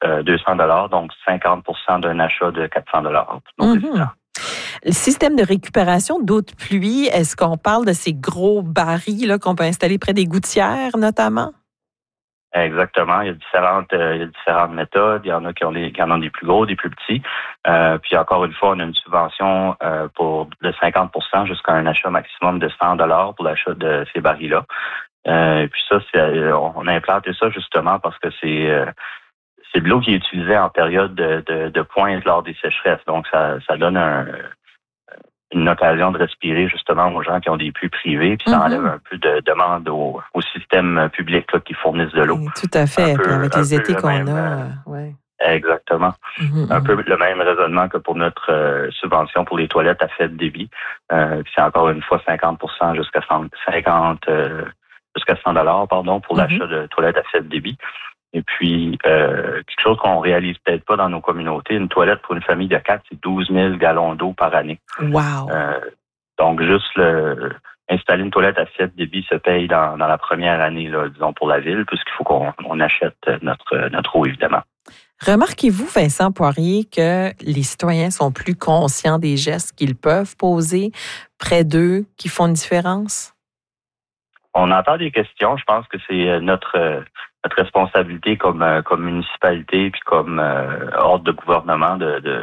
$200, donc 50% d'un achat de $400 pour nos résidents. Le système de récupération d'eau de pluie, est-ce qu'on parle de ces gros barils là, qu'on peut installer près des gouttières, notamment? Exactement. Il y a différentes méthodes. Il y en a qui en ont des plus gros, des plus petits. Puis encore une fois, on a une subvention pour de 50% jusqu'à un achat maximum de $100 pour l'achat de ces barils-là. Et puis ça, on a implanté ça justement parce que c'est de l'eau qui est utilisée en période de pointe lors des sécheresses. Donc, ça donne une occasion de respirer justement aux gens qui ont des puits privés, puis ça enlève un peu de demande au système public là, qui fournissent de l'eau. Tout à fait, puis avec les étés qu'on a. Ouais. Exactement. Un peu le même raisonnement que pour notre subvention pour les toilettes à faible débit. C'est encore une fois 50% jusqu'à $100 pour l'achat de toilettes à faible débit. Et puis, quelque chose qu'on réalise peut-être pas dans nos communautés, une toilette pour une famille de 4, c'est 12 000 gallons d'eau par année. Wow! Donc, juste installer une toilette à faible débit se paye dans la première année, là, disons, pour la ville, puisqu'il faut qu'on achète notre eau, évidemment. Remarquez-vous, Vincent Poirier, que les citoyens sont plus conscients des gestes qu'ils peuvent poser près d'eux qui font une différence? On entend des questions. Je pense que c'est notre responsabilité comme municipalité puis comme ordre de gouvernement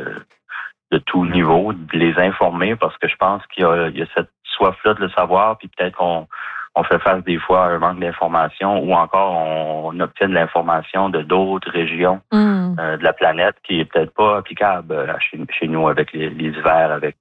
de tout niveau de les informer parce que je pense qu'il y a cette soif-là de le savoir puis peut-être qu'on fait face des fois à un manque d'information ou encore on obtient de l'information de d'autres régions de la planète qui est peut-être pas applicable chez nous avec les hivers, avec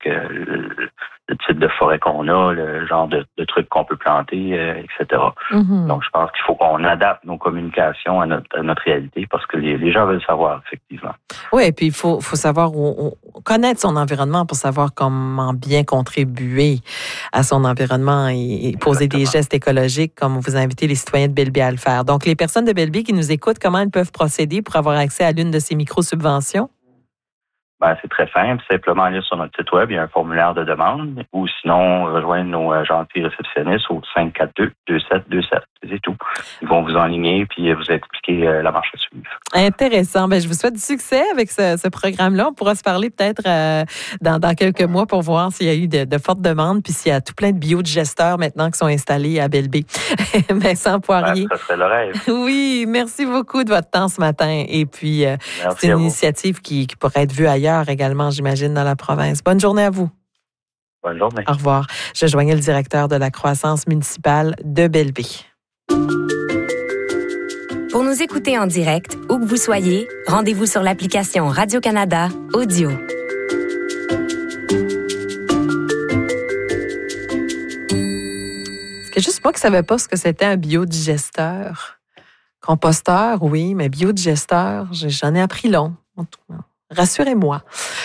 le type de forêt qu'on a, le genre de trucs qu'on peut planter, etc. Donc, je pense qu'il faut qu'on adapte nos communications à notre réalité parce que les gens veulent savoir, effectivement. Oui, et puis il faut savoir connaître son environnement pour savoir comment bien contribuer à son environnement et poser des gestes écologiques comme vous invitez les citoyens de Belleville à le faire. Donc, les personnes de Belleville qui nous écoutent, comment elles peuvent procéder pour avoir accès à l'une de ces micro-subventions? C'est très simple. Simplement aller sur notre site web, il y a un formulaire de demande ou sinon rejoindre nos gentils réceptionnistes au 542-2727. C'est tout. Ils vont vous enligner puis vous expliquer la marche à suivre. Intéressant. Je vous souhaite du succès avec ce programme-là. On pourra se parler peut-être dans quelques mois pour voir s'il y a eu de fortes demandes puis s'il y a tout plein de biodigesteurs maintenant qui sont installés à Belleville. Vincent Poirier. Ça serait le rêve. Oui, merci beaucoup de votre temps ce matin. Et puis, c'est une initiative qui pourrait être vue ailleurs également, j'imagine, dans la province. Bonne journée à vous. Bonne journée. Au revoir. Je joignais le directeur de la croissance municipale de Belleville. Pour nous écouter en direct, où que vous soyez, rendez-vous sur l'application Radio-Canada Audio. Est-ce que juste moi qui ne savais pas ce que c'était un biodigesteur? Composteur, oui, mais biodigesteur, j'en ai appris long. Rassurez-moi.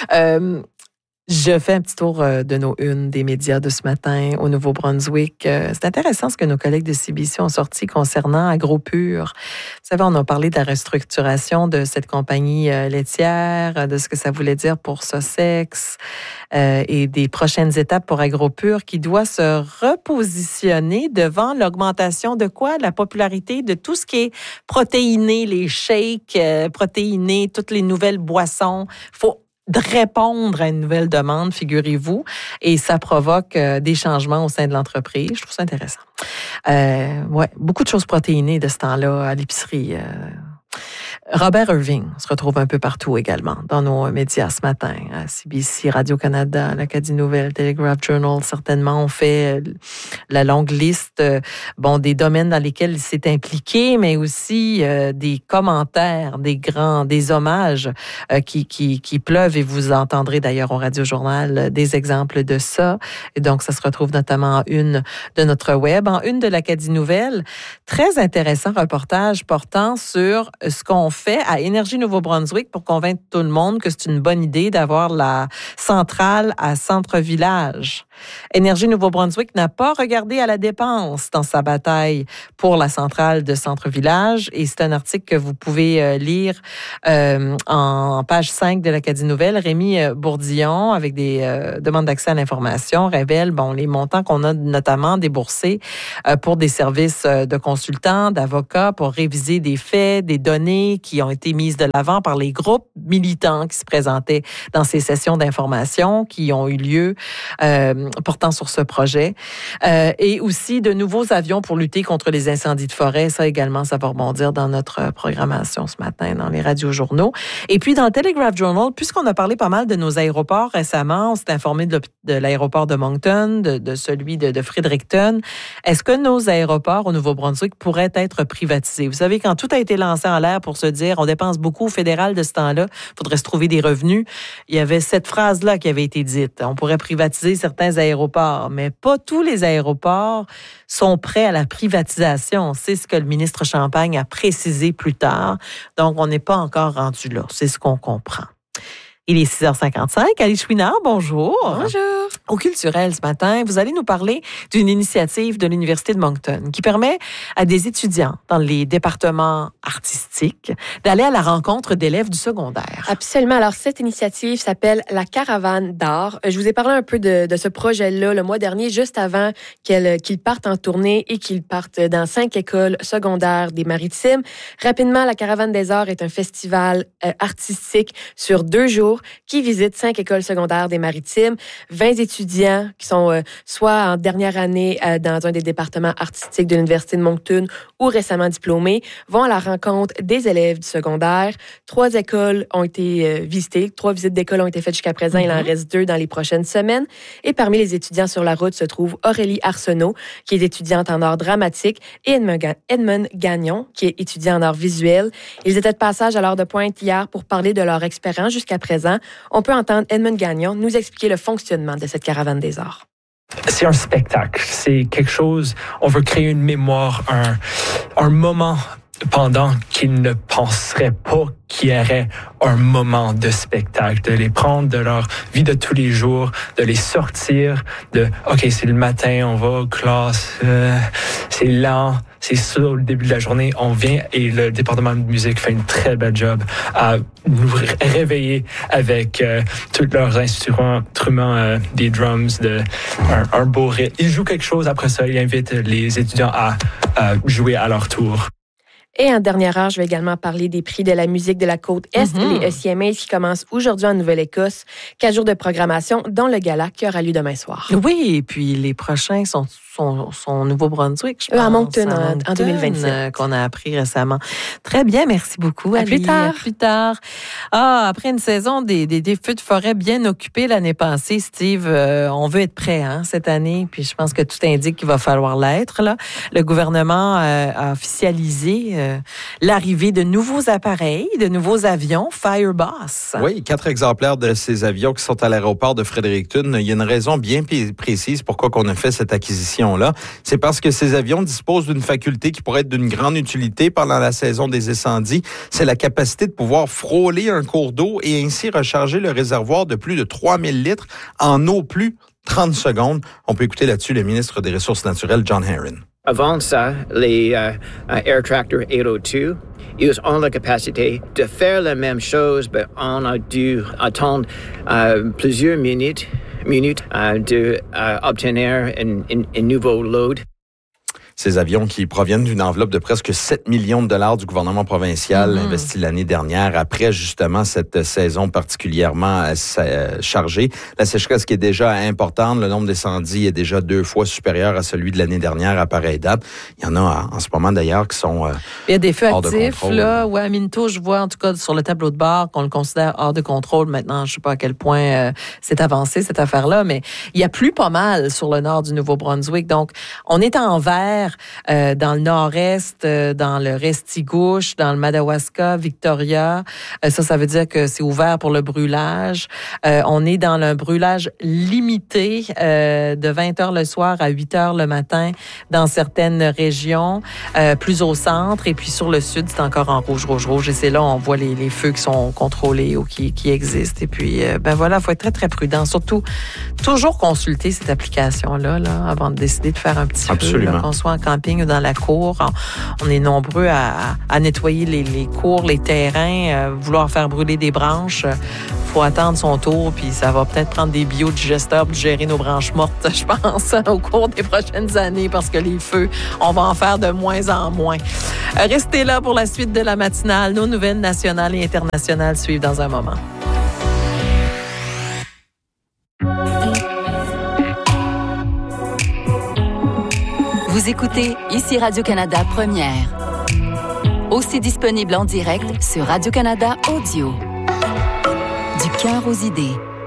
Je fais un petit tour de nos unes des médias de ce matin au Nouveau-Brunswick. C'est intéressant ce que nos collègues de CBC ont sorti concernant AgroPure. Vous savez, on a parlé de la restructuration de cette compagnie laitière, de ce que ça voulait dire pour Sussex et des prochaines étapes pour AgroPure qui doit se repositionner devant l'augmentation de quoi? La popularité de tout ce qui est protéiné, les shakes protéinés, toutes les nouvelles boissons. Faut de répondre à une nouvelle demande, figurez-vous, et ça provoque des changements au sein de l'entreprise. Je trouve ça intéressant. Beaucoup de choses protéinées de ce temps-là à l'épicerie. Robert Irving se retrouve un peu partout également dans nos médias ce matin. À CBC, Radio-Canada, l'Acadie Nouvelle, Telegraph Journal, certainement, on fait la longue liste des domaines dans lesquels il s'est impliqué, mais aussi des commentaires, des hommages qui pleuvent et vous entendrez d'ailleurs au Radio-Journal des exemples de ça. Et donc, ça se retrouve notamment en une de notre web, en une de l'Acadie Nouvelle. Très intéressant reportage portant sur ce qu'on fait à Énergie Nouveau-Brunswick pour convaincre tout le monde que c'est une bonne idée d'avoir la centrale à Centre-Village. Énergie Nouveau-Brunswick n'a pas regardé à la dépense dans sa bataille pour la centrale de Centre-Village et c'est un article que vous pouvez lire en page 5 de l'Acadie Nouvelle. Rémi Bourdillon, avec des demandes d'accès à l'information, révèle les montants qu'on a notamment déboursés pour des services de consultants, d'avocats, pour réviser des faits, des données qui ont été mises de l'avant par les groupes militants qui se présentaient dans ces sessions d'information qui ont eu lieu portant sur ce projet. Et aussi de nouveaux avions pour lutter contre les incendies de forêt. Ça également, ça va rebondir dans notre programmation ce matin, dans les radiojournaux. Et puis, dans le Telegraph Journal, puisqu'on a parlé pas mal de nos aéroports récemment, on s'est informé de l'aéroport de Moncton, de celui de Fredericton. Est-ce que nos aéroports au Nouveau-Brunswick pourraient être privatisés? Vous savez, quand tout a été lancé en l'air pour se dire on dépense beaucoup au fédéral de ce temps-là, il faudrait se trouver des revenus, il y avait cette phrase-là qui avait été dite. On pourrait privatiser certains aéroports, mais pas tous les aéroports sont prêts à la privatisation. C'est ce que le ministre Champagne a précisé plus tard. Donc, on n'est pas encore rendu là. C'est ce qu'on comprend. Il est 6h55. Alice Chouinard, bonjour. Bonjour. Au Culturel ce matin, vous allez nous parler d'une initiative de l'Université de Moncton qui permet à des étudiants dans les départements artistiques d'aller à la rencontre d'élèves du secondaire. Absolument. Alors, cette initiative s'appelle la Caravane d'art. Je vous ai parlé un peu de ce projet-là le mois dernier, juste avant qu'ils partent en tournée et qu'ils partent dans 5 écoles secondaires des Maritimes. Rapidement, la Caravane des arts est un festival artistique sur 2 jours qui visite 5 écoles secondaires des Maritimes, 20 étudiants qui sont soit en dernière année dans un des départements artistiques de l'Université de Moncton ou récemment diplômés, vont à la rencontre des élèves du secondaire. 3 écoles ont été visitées, 3 visites d'école ont été faites jusqu'à présent, il en reste 2 dans les prochaines semaines. Et parmi les étudiants sur la route se trouve Aurélie Arsenault, qui est étudiante en art dramatique, et Edmund Gagnon, qui est étudiant en art visuel. Ils étaient de passage à l'heure de pointe hier pour parler de leur expérience jusqu'à présent. On peut entendre Edmund Gagnon nous expliquer le fonctionnement de cette Caravane des arts. C'est un spectacle, c'est quelque chose, on veut créer une mémoire, un moment pendant qu'ils ne penseraient pas qu'il y aurait un moment de spectacle, de les prendre de leur vie de tous les jours, de les sortir de « OK, c'est le matin, on va aux classes, c'est lent, c'est sûr, le début de la journée, on vient » et le département de musique fait une très belle job à nous réveiller avec tous leurs instruments, des drums, un beau rythme. Ils jouent quelque chose, après ça, ils invitent les étudiants à jouer à leur tour. Et en dernière heure, je vais également parler des prix de la musique de la Côte-Est, les ECMA, qui commencent aujourd'hui en Nouvelle-Écosse. 4 jours de programmation, dont le gala qui aura lieu demain soir. Oui, et puis les prochains sont Nouveau-Brunswick, je pense. À Moncton, en 2027. Qu'on a appris récemment. Très bien, merci beaucoup, Ali. Plus tard. À plus tard. Après une saison des feux de forêt bien occupés l'année passée, Steve, on veut être prêt cette année, puis je pense que tout indique qu'il va falloir l'être. Là. Le gouvernement a officialisé l'arrivée de nouveaux appareils, de nouveaux avions Fireboss. Oui, 4 exemplaires de ces avions qui sont à l'aéroport de Fredericton. Il y a une raison bien précise pourquoi on a fait cette acquisition. C'est parce que ces avions disposent d'une faculté qui pourrait être d'une grande utilité pendant la saison des incendies. C'est la capacité de pouvoir frôler un cours d'eau et ainsi recharger le réservoir de plus de 3000 litres en au plus 30 secondes. On peut écouter là-dessus le ministre des Ressources naturelles, John Herron. Avant ça, les Air Tractor 802, ils ont la capacité de faire la même chose, mais on a dû attendre plusieurs minutes d'obtenir un nouveau load. Ces avions qui proviennent d'une enveloppe de presque 7 millions de dollars du gouvernement provincial investi l'année dernière après justement cette saison particulièrement chargée. La sécheresse qui est déjà importante, le nombre d'incendies est déjà 2 fois supérieur à celui de l'année dernière à pareille date. Il y en a en ce moment d'ailleurs qui sont il y a des feux hors actifs, de là. Ouais, à Minto, je vois en tout cas sur le tableau de bord qu'on le considère hors de contrôle. Maintenant, je ne sais pas à quel point c'est avancé cette affaire-là, mais il y a plu pas mal sur le nord du Nouveau-Brunswick. Donc, on est en vert dans le nord-est, dans le Restigouche, dans le Madawaska, Victoria. Ça veut dire que c'est ouvert pour le brûlage. On est dans un brûlage limité de 20 heures le soir à 8 heures le matin dans certaines régions, plus au centre. Et puis sur le sud, c'est encore en rouge. Et c'est là où on voit les feux qui sont contrôlés ou qui existent. Et puis, voilà, il faut être très, très prudent. Surtout, toujours consulter cette application-là avant de décider de faire un petit feu, qu'on soit en camping ou dans la cour. On est nombreux à nettoyer les cours, les terrains, vouloir faire brûler des branches. Faut attendre son tour, puis ça va peut-être prendre des biodigesteurs pour gérer nos branches mortes, je pense, au cours des prochaines années, parce que les feux, on va en faire de moins en moins. Restez là pour la suite de la matinale. Nos nouvelles nationales et internationales suivent dans un moment. Vous écoutez ici Radio-Canada Première. Aussi disponible en direct sur Radio-Canada Audio. Du cœur aux idées.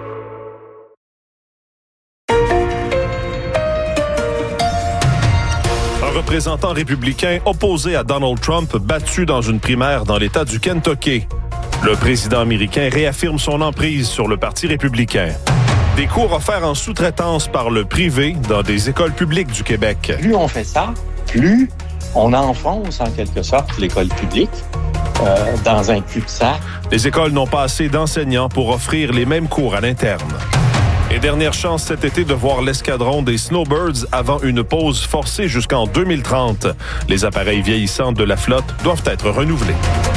Un représentant républicain opposé à Donald Trump battu dans une primaire dans l'État du Kentucky. Le président américain réaffirme son emprise sur le Parti républicain. Des cours offerts en sous-traitance par le privé dans des écoles publiques du Québec. Plus on fait ça, plus on enfonce en quelque sorte l'école publique dans un cul-de-sac. Les écoles n'ont pas assez d'enseignants pour offrir les mêmes cours à l'interne. Et dernière chance cet été de voir l'escadron des Snowbirds avant une pause forcée jusqu'en 2030. Les appareils vieillissants de la flotte doivent être renouvelés.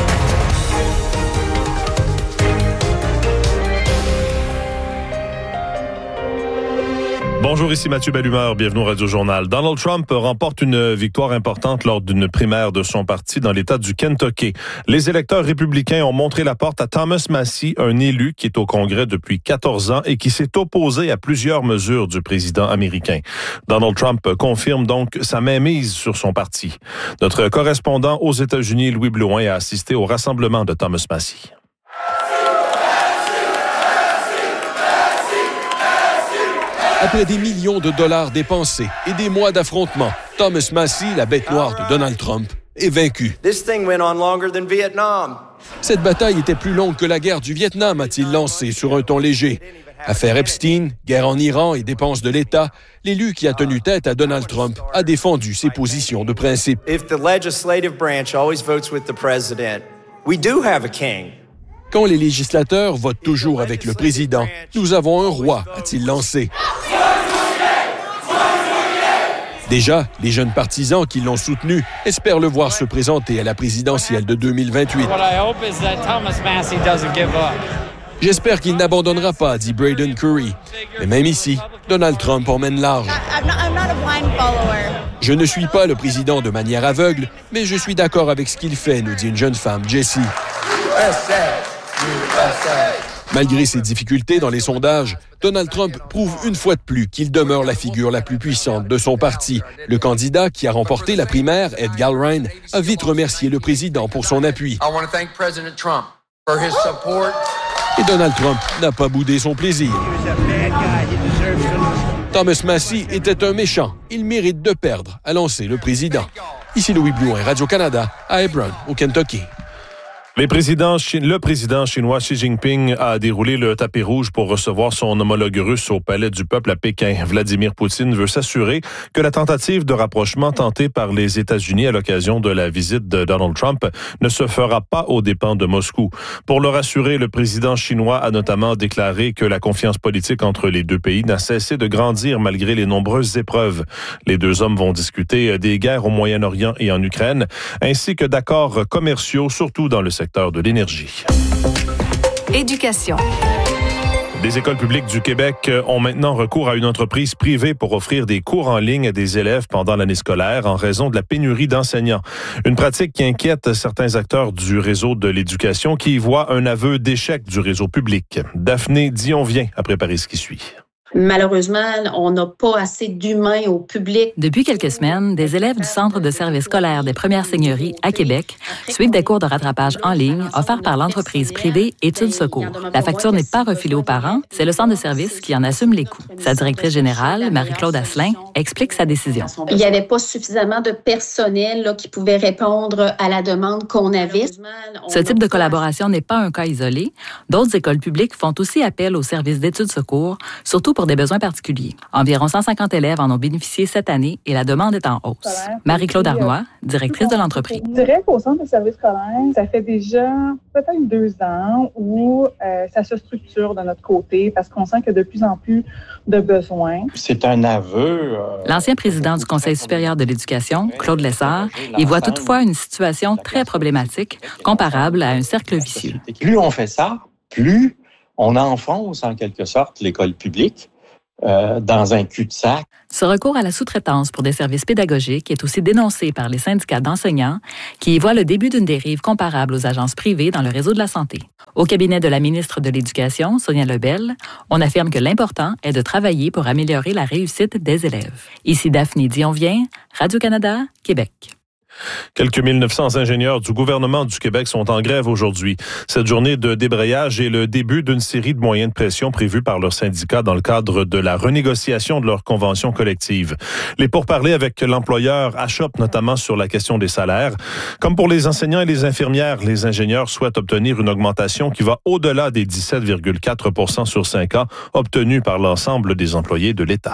Bonjour, ici Mathieu Bellumeur, bienvenue au Radio-Journal. Donald Trump remporte une victoire importante lors d'une primaire de son parti dans l'État du Kentucky. Les électeurs républicains ont montré la porte à Thomas Massie, un élu qui est au Congrès depuis 14 ans et qui s'est opposé à plusieurs mesures du président américain. Donald Trump confirme donc sa mainmise sur son parti. Notre correspondant aux États-Unis, Louis Blouin, a assisté au rassemblement de Thomas Massie. Après des millions de dollars dépensés et des mois d'affrontements, Thomas Massie, la bête noire de Donald Trump, est vaincu. Cette bataille était plus longue que la guerre du Vietnam, a-t-il lancé sur un ton léger. Affaire Epstein, guerre en Iran et dépenses de l'État, l'élu qui a tenu tête à Donald Trump a défendu ses positions de principe. Quand les législateurs votent toujours avec le président, nous avons un roi, a-t-il lancé. Déjà, les jeunes partisans qui l'ont soutenu espèrent le voir se présenter à la présidentielle de 2028. J'espère qu'il n'abandonnera pas, dit Braden Curry. Mais même ici, Donald Trump emmène large. Je ne suis pas le président de manière aveugle, mais je suis d'accord avec ce qu'il fait, nous dit une jeune femme, Jessie. Malgré ses difficultés dans les sondages, Donald Trump prouve une fois de plus qu'il demeure la figure la plus puissante de son parti. Le candidat qui a remporté la primaire, Ed Galbraith, a vite remercié le président pour son appui. Et Donald Trump n'a pas boudé son plaisir. Thomas Massie était un méchant. Il mérite de perdre, a lancé le président. Ici Louis Blouin, Radio-Canada, à Hebron, au Kentucky. Le président chinois Xi Jinping a déroulé le tapis rouge pour recevoir son homologue russe au Palais du Peuple à Pékin. Vladimir Poutine veut s'assurer que la tentative de rapprochement tentée par les États-Unis à l'occasion de la visite de Donald Trump ne se fera pas aux dépens de Moscou. Pour le rassurer, le président chinois a notamment déclaré que la confiance politique entre les deux pays n'a cessé de grandir malgré les nombreuses épreuves. Les deux hommes vont discuter des guerres au Moyen-Orient et en Ukraine, ainsi que d'accords commerciaux, surtout dans le secteur de l'énergie. Éducation. Des écoles publiques du Québec ont maintenant recours à une entreprise privée pour offrir des cours en ligne à des élèves pendant l'année scolaire en raison de la pénurie d'enseignants. Une pratique qui inquiète certains acteurs du réseau de l'éducation qui y voient un aveu d'échec du réseau public. Daphné Dionvien a préparé ce qui suit. Malheureusement, on n'a pas assez d'humains au public. Depuis quelques semaines, des élèves du Centre de services scolaires des Premières Seigneuries à Québec suivent des cours de rattrapage en ligne offerts par l'entreprise privée Études Secours. La facture n'est pas refilée aux parents, c'est le centre de services qui en assume les coûts. Sa directrice générale, Marie-Claude Asselin, explique sa décision. Il n'y avait pas suffisamment de personnel là, qui pouvait répondre à la demande qu'on avait. Ce type de collaboration n'est pas un cas isolé. D'autres écoles publiques font aussi appel aux services d'Études Secours, surtout pour des besoins particuliers. Environ 150 élèves en ont bénéficié cette année et la demande est en hausse. Marie-Claude Arnois, directrice de l'entreprise. Je dirais qu'au centre de services scolaires, ça fait déjà peut-être 2 ans où ça se structure de notre côté parce qu'on sent qu'il y a de plus en plus de besoins. C'est un aveu. L'ancien président du Conseil supérieur de l'éducation, Claude Lessard, y voit toutefois une situation très problématique, comparable à un cercle vicieux. Plus on fait ça, plus on enfonce en quelque sorte l'école publique dans un cul-de-sac. Ce recours à la sous-traitance pour des services pédagogiques est aussi dénoncé par les syndicats d'enseignants qui y voient le début d'une dérive comparable aux agences privées dans le réseau de la santé. Au cabinet de la ministre de l'Éducation, Sonia Lebel, on affirme que l'important est de travailler pour améliorer la réussite des élèves. Ici Daphné Dionvien, Radio-Canada, Québec. Quelques 1900 ingénieurs du gouvernement du Québec sont en grève aujourd'hui. Cette journée de débrayage est le début d'une série de moyens de pression prévus par leurs syndicats dans le cadre de la renégociation de leur convention collective. Les pourparlers avec l'employeur achoppent notamment sur la question des salaires. Comme pour les enseignants et les infirmières, les ingénieurs souhaitent obtenir une augmentation qui va au-delà des 17,4 % sur 5 ans obtenus par l'ensemble des employés de l'État.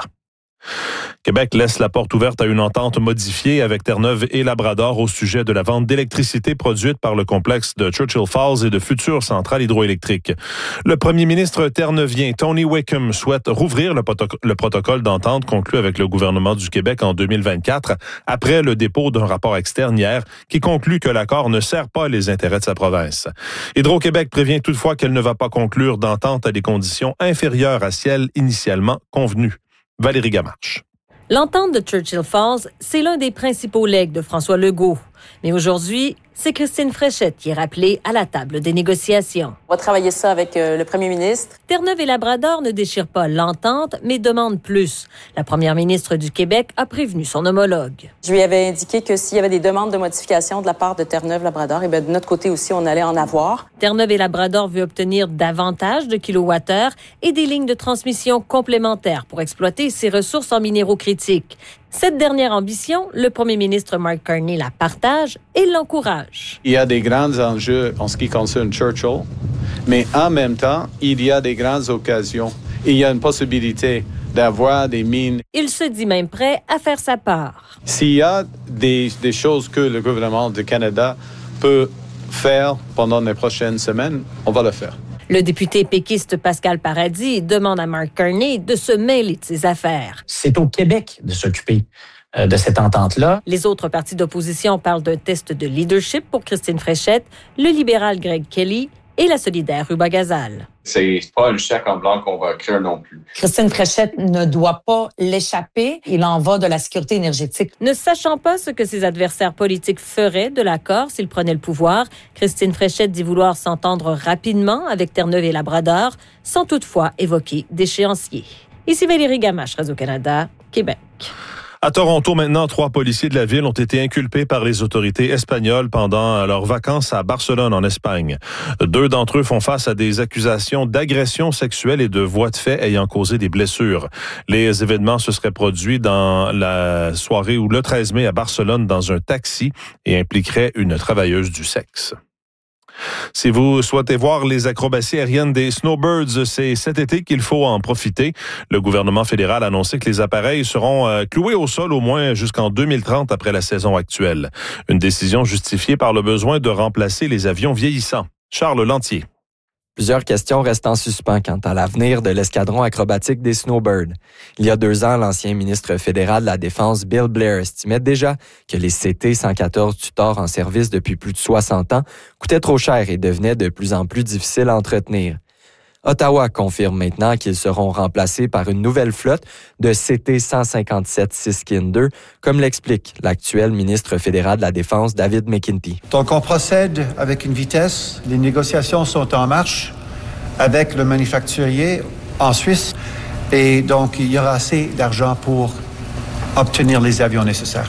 Québec laisse la porte ouverte à une entente modifiée avec Terre-Neuve et Labrador au sujet de la vente d'électricité produite par le complexe de Churchill Falls et de futures centrales hydroélectriques. Le premier ministre terre-neuvien Tony Wickham souhaite rouvrir le protocole d'entente conclu avec le gouvernement du Québec en 2024 après le dépôt d'un rapport externe hier qui conclut que l'accord ne sert pas les intérêts de sa province. Hydro-Québec prévient toutefois qu'elle ne va pas conclure d'entente à des conditions inférieures à celles initialement convenues. Valérie Gamarche. L'entente de Churchill Falls, c'est l'un des principaux legs de François Legault. Mais aujourd'hui, c'est Christine Fréchette qui est rappelée à la table des négociations. On va travailler ça avec le premier ministre. Terre-Neuve et Labrador ne déchirent pas l'entente, mais demandent plus. La première ministre du Québec a prévenu son homologue. Je lui avais indiqué que s'il y avait des demandes de modification de la part de Terre-Neuve-Labrador, et bien de notre côté aussi, on allait en avoir. Terre-Neuve et Labrador veut obtenir davantage de kilowattheures et des lignes de transmission complémentaires pour exploiter ses ressources en minéraux critiques. Cette dernière ambition, le premier ministre Mark Carney la partage et l'encourage. Il y a des grands enjeux en ce qui concerne Churchill, mais en même temps, il y a des grandes occasions. Il y a une possibilité d'avoir des mines. Il se dit même prêt à faire sa part. S'il y a des choses que le gouvernement du Canada peut faire pendant les prochaines semaines, on va le faire. Le député péquiste Pascal Paradis demande à Mark Carney de se mêler de ses affaires. C'est au Québec de s'occuper de cette entente-là. Les autres partis d'opposition parlent d'un test de leadership pour Christine Fréchette, le libéral Greg Kelly et la solidaire Ruba Gazal. C'est pas un chèque en blanc qu'on va écrire non plus. Christine Fréchette ne doit pas l'échapper. Il en va de la sécurité énergétique. Ne sachant pas ce que ses adversaires politiques feraient de l'accord s'ils prenaient le pouvoir, Christine Fréchette dit vouloir s'entendre rapidement avec Terre-Neuve et Labrador, sans toutefois évoquer d'échéancier. Ici Valérie Gamache, Radio-Canada, Québec. À Toronto, maintenant, 3 policiers de la ville ont été inculpés par les autorités espagnoles pendant leurs vacances à Barcelone, en Espagne. 2 d'entre eux font face à des accusations d'agression sexuelle et de voies de fait ayant causé des blessures. Les événements se seraient produits dans la soirée ou le 13 mai à Barcelone dans un taxi et impliqueraient une travailleuse du sexe. Si vous souhaitez voir les acrobaties aériennes des Snowbirds, c'est cet été qu'il faut en profiter. Le gouvernement fédéral a annoncé que les appareils seront cloués au sol au moins jusqu'en 2030 après la saison actuelle. Une décision justifiée par le besoin de remplacer les avions vieillissants. Charles Lantier. Plusieurs questions restent en suspens quant à l'avenir de l'escadron acrobatique des Snowbirds. Il y a 2 ans, l'ancien ministre fédéral de la Défense, Bill Blair, estimait déjà que les CT-114 Tutor en service depuis plus de 60 ans coûtaient trop cher et devenaient de plus en plus difficiles à entretenir. Ottawa confirme maintenant qu'ils seront remplacés par une nouvelle flotte de CT-157 Siskin II, comme l'explique l'actuel ministre fédéral de la Défense, David McKenty. Donc, on procède avec une vitesse. Les négociations sont en marche avec le manufacturier en Suisse. Et donc, il y aura assez d'argent pour obtenir les avions nécessaires.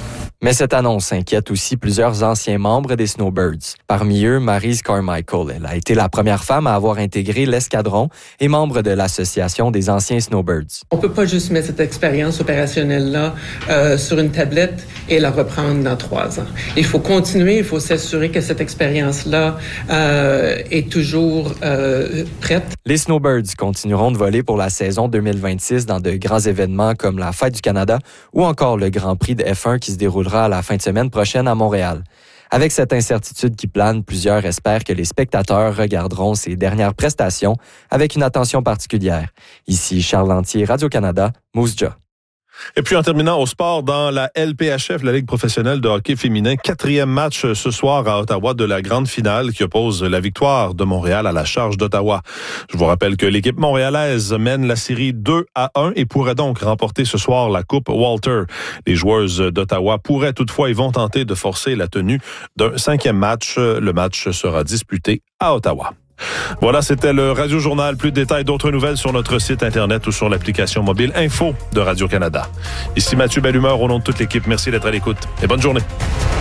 Mais cette annonce inquiète aussi plusieurs anciens membres des Snowbirds. Parmi eux, Maryse Carmichael. Elle a été la première femme à avoir intégré l'escadron et membre de l'Association des anciens Snowbirds. On peut pas juste mettre cette expérience opérationnelle-là sur une tablette et la reprendre dans 3 ans. Il faut continuer, il faut s'assurer que cette expérience-là est toujours prête. Les Snowbirds continueront de voler pour la saison 2026 dans de grands événements comme la Fête du Canada ou encore le Grand Prix de F1 qui se déroulera à la fin de semaine prochaine à Montréal. Avec cette incertitude qui plane, plusieurs espèrent que les spectateurs regarderont ces dernières prestations avec une attention particulière. Ici Charles Lantier, Radio-Canada, Moose Jaw. Et puis en terminant au sport, dans la LPHF, la Ligue professionnelle de hockey féminin, 4e match ce soir à Ottawa de la grande finale qui oppose la victoire de Montréal à la charge d'Ottawa. Je vous rappelle que l'équipe montréalaise mène la série 2-1 et pourrait donc remporter ce soir la Coupe Walter. Les joueuses d'Ottawa pourraient toutefois et vont tenter de forcer la tenue d'un 5e match. Le match sera disputé à Ottawa. Voilà, c'était le Radio Journal. Plus de détails, d'autres nouvelles sur notre site Internet ou sur l'application mobile Info de Radio-Canada. Ici Mathieu Bellumeur au nom de toute l'équipe. Merci d'être à l'écoute et bonne journée.